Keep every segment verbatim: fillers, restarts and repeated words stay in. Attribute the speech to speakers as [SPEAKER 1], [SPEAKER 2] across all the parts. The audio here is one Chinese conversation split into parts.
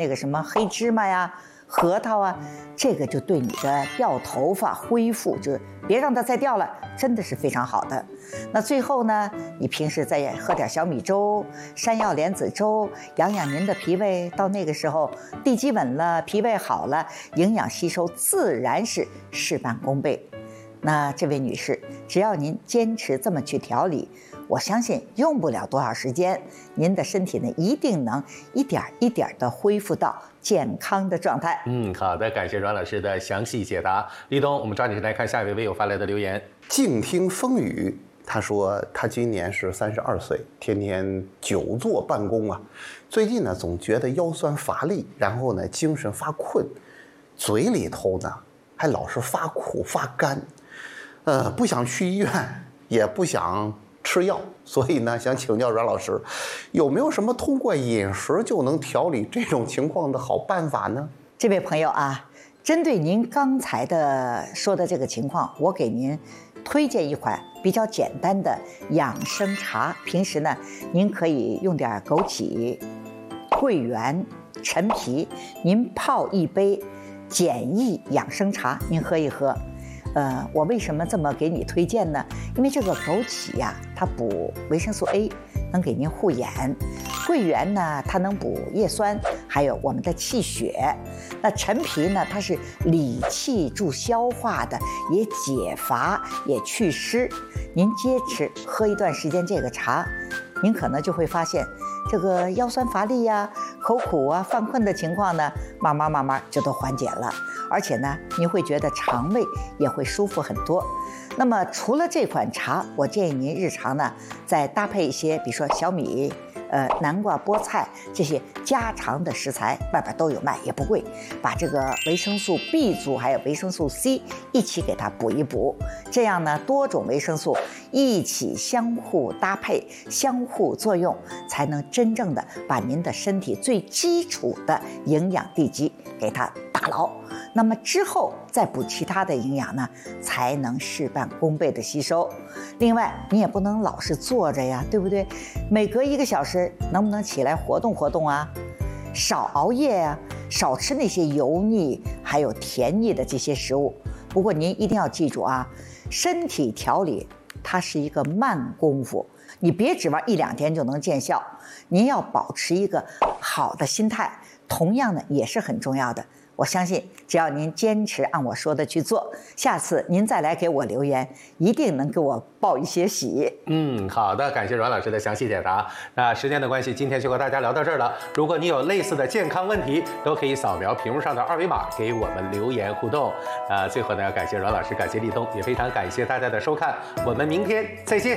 [SPEAKER 1] 那个什么黑芝麻呀、核桃啊，这个就对你的掉头发恢复，就别让它再掉了，真的是非常好的。那最后呢，你平时再喝点小米粥、山药莲子粥，养养您的脾胃。到那个时候，地基稳了，脾胃好了，营养吸收自然是事半功倍。那这位女士，只要您坚持这么去调理，我相信用不了多少时间，您的身体呢一定能一点一点的恢复到健康的状态。
[SPEAKER 2] 嗯，好的，感谢阮老师的详细解答。立冬，我们抓紧时间来看下一位微友发来的留言。
[SPEAKER 3] 静听风雨，他说他今年是三十二岁，天天久坐办公啊，最近呢总觉得腰酸乏力，然后呢精神发困，嘴里头呢还老是发苦发干。呃，不想去医院，也不想吃药，所以呢，想请教阮老师，有没有什么通过饮食就能调理这种情况的好办法呢？
[SPEAKER 1] 这位朋友啊，针对您刚才的说的这个情况，我给您推荐一款比较简单的养生茶。平时呢，您可以用点枸杞、桂圆、陈皮，您泡一杯简易养生茶，您喝一喝。呃，我为什么这么给你推荐呢？因为这个枸杞呀、啊，它补维生素 A， 能给您护眼；桂圆呢，它能补叶酸，还有我们的气血。那陈皮呢，它是理气助消化的，也解乏也祛湿。您坚持喝一段时间这个茶，您可能就会发现，这个腰酸乏力呀、口苦啊、犯困的情况呢，慢慢慢慢就都缓解了。而且呢，您会觉得肠胃也会舒服很多。那么除了这款茶，我建议您日常呢再搭配一些，比如说小米、呃南瓜、菠菜这些家常的食材，外边都有卖，也不贵。把这个维生素 B 族还有维生素 C 一起给它补一补，这样呢多种维生素一起相互搭配、相互作用，才能真正的把您的身体最基础的营养地基给它打牢。那么之后再补其他的营养呢，才能事半功倍的吸收。另外，你也不能老是坐着呀，对不对？每隔一个小时，能不能起来活动活动啊？少熬夜啊，少吃那些油腻还有甜腻的这些食物。不过您一定要记住啊，身体调理它是一个慢功夫，你别指望一两天就能见效。您要保持一个好的心态，同样的也是很重要的。我相信，只要您坚持按我说的去做，下次您再来给我留言，一定能给我报一些喜。
[SPEAKER 2] 嗯，好的，感谢阮老师的详细解答。那时间的关系，今天就和大家聊到这儿了。如果你有类似的健康问题，都可以扫描屏幕上的二维码给我们留言互动。啊，最后呢，要感谢阮老师，感谢立冬，也非常感谢大家的收看。我们明天再见。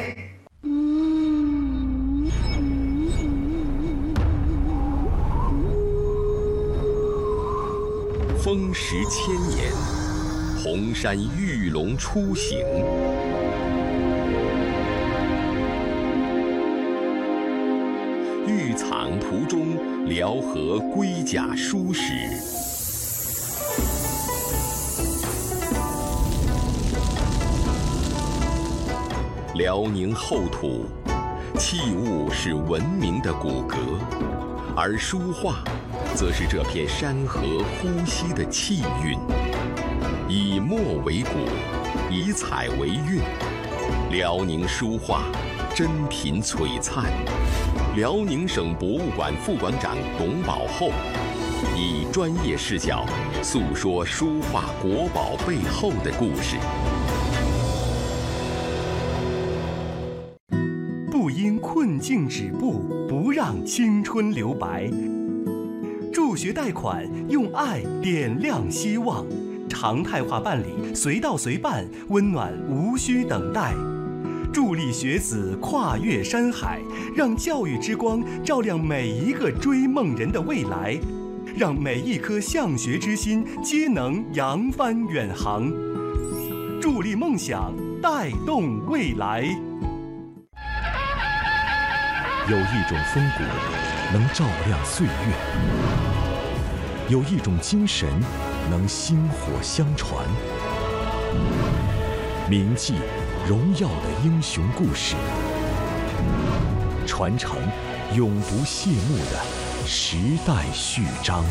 [SPEAKER 4] 风蚀千年，红山玉龙初醒。玉藏途中，辽河龟甲书史。辽宁厚土，器物是文明的骨骼，而书画则是这片山河呼吸的气韵。以墨为骨，以彩为韵。辽宁书画珍品璀璨。辽宁省博物馆副馆长董宝厚以专业视角诉说书画国宝背后的故事。
[SPEAKER 5] 不因困境止步，不让青春留白。助学贷款，用爱点亮希望。常态化办理，随到随办，温暖无需等待。助力学子跨越山海，让教育之光照亮每一个追梦人的未来，让每一颗向学之心皆能扬帆远航。助力梦想，带动未来。
[SPEAKER 6] 有一种风骨能照亮岁月，有一种精神能薪火相传。铭记荣耀的英雄故事，传承永不谢幕的时代序章。